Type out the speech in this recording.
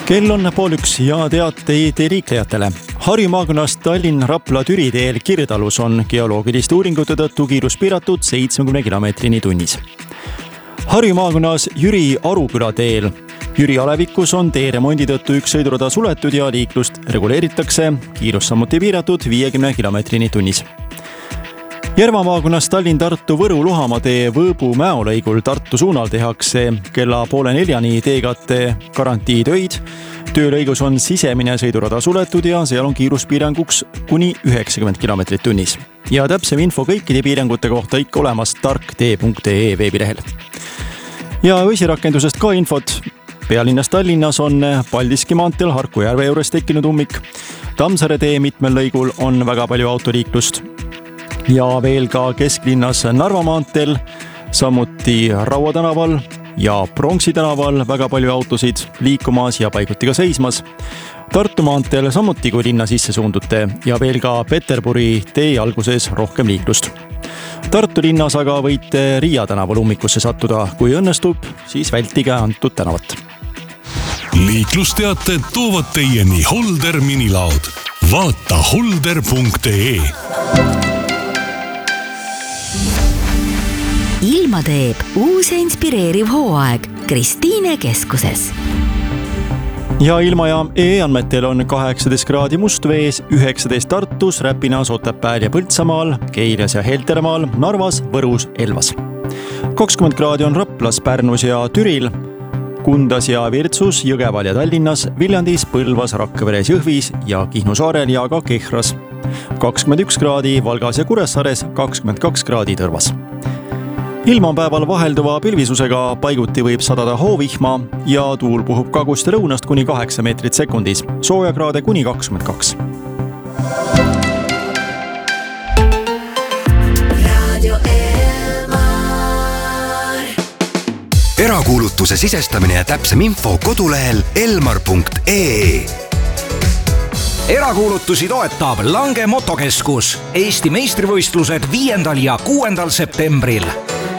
Kell on 12 ja teateid liiklejatele. Harju maakonnas Tallinn-Rapla-Türi teel Kirdalus on geoloogiliste uuringute tõttu kiirus piiratud 70 kilomeetrini tunnis. Harju maakonnas Jüri Aruküla teel Jüri Alevikus on teeremondi tõttu üks sõidurada suletud ja liiklust reguleeritakse, kiirus samuti piiratud 50 kilomeetrini tunnis. Järva maakonnas Tallinn-Tartu-Võru-Luhamaa tee Võõbu-Mäo lõigul Tartu suunal tehakse kella 3:30 teekatte karantiitöid. Töölõigus on sisemine sõidurada suletud ja seal on kiiruspiiranguks kuni 90 kilomeetrit tunnis. Ja täpsem info kõikide piirangute kohta ikka olemas tarktee.ee veebilehel. Ja õisirakendusest ka infot. Pealinnas Tallinnas on Paldiski maanteel Harku järve juures tekkinud ummik. Tammsaare tee mitmel lõigul on väga palju autoliiklust. Ja veel ka kesklinnas Narva maanteel, samuti Raua tänaval ja Pronksi tänaval väga palju autosid liikumas ja paiguti ka seismas. Tartu maanteel samuti kui linna sisse suundute ja veel ka Peterburi tee alguses rohkem liiklust. Tartu linnas aga võite Riia tänaval ummikusse sattuda. Kui õnnestub, siis vältige antud tänavat. Liiklusteated toovad teieni Holder minilaod. Vaata holder.ee. Ilma teeb uus ja inspireeriv hooaeg Kristiine keskuses. Ja ilma ja e-andmetel on 18 kraadi Mustvees, 19 Tartus, Räpinas, Otepääl ja Põltsamaal, Keiljas ja Heltermaal, Narvas, Võrus, Elvas. 20 kraadi on Raplas, Pärnus ja Türil, Kundas ja Virtsus, Jõgeval ja Tallinnas, Viljandis, Põlvas, Rakveres, Jõhvis ja Kihnu saarel ja ka Kehras. 21 kraadi Valgas ja Kuressaares, 22 kraadi Tõrvas. Ilm on päeval vahelduva pilvisusega, paiguti võib sadada hoovihma ja tuul puhub kagust ja lõunast kuni 8 meetrit sekundis, soojakraade kuni 22. Erakuulutuse sisestamine ja täpsem info kodulehel elmar.ee. Erakuulutusi toetab Lange motokeskus. Eesti meistrivõistlused 5. ja 6. septembril.